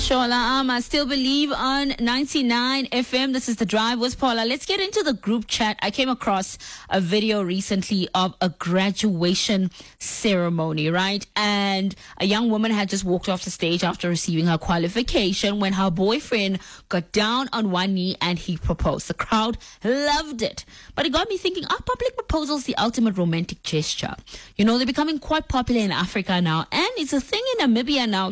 Shola, I still believe on 99 FM. This is The Drive with Paula. Let's get into the group chat. I came across a video recently of a graduation ceremony, right? And a young woman had just walked off the stage after receiving her qualification when her boyfriend got down on one knee and he proposed. The crowd loved it. But it got me thinking, are public proposals the ultimate romantic gesture? You know, they're becoming quite popular in Africa now, and it's a thing in Namibia now